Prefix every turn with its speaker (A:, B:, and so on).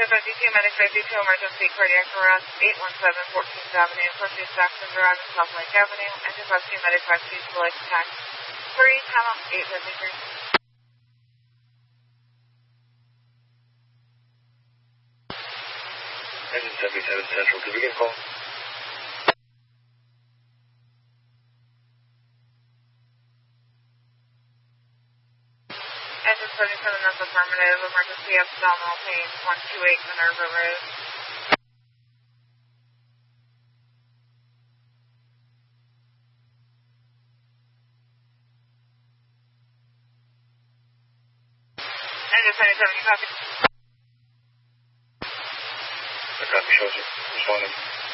A: 52, Medic 52, emergency cardiac arrest, 817 14th Avenue, Northeast Jackson Drive, and South Lake Avenue. Enter 52, Medic 52, select tax 3, panel 853.
B: Engine 77 Central, did we get a call?
A: Engine 77, that's affirmative. Emergency abdominal pain, 128 Minerva Road. Engine 77, you copy?
B: I copy, shows you. Responding.